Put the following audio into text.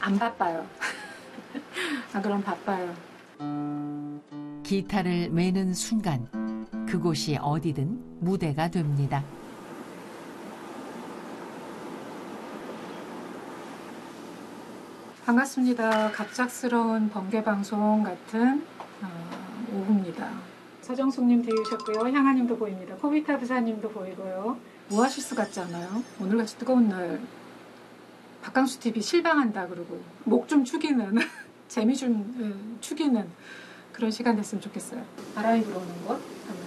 안 바빠요. 아, 그럼 바빠요. 기타를 매는 순간 그곳이 어디든 무대가 됩니다. 반갑습니다. 갑작스러운 번개방송 같은 오후입니다. 서정숙님 되셨고요. 향아님도 보입니다. 코비타 부사님도 보이고요. 오아시스 같지 않아요? 오늘같이 뜨거운 날 박강수 TV 실방한다 그러고 목 좀 축이는 재미 좀 축이는 그런 시간 됐으면 좋겠어요. 바람이 불어오는 곳